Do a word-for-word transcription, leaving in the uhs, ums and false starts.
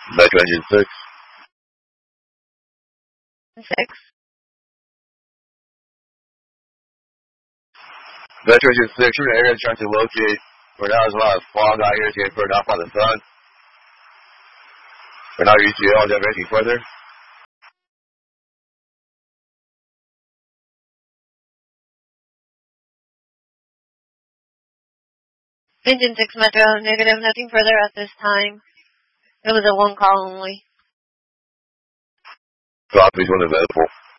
Metro Engine six. six. Metro Engine six, we're in the area trying to locate where now there's a lot of fog out here. It's getting burned off by the sun. We're now E T L. Do you have anything further? Engine six Metro, negative, nothing further at this time. It was a one call only. Copy, one available.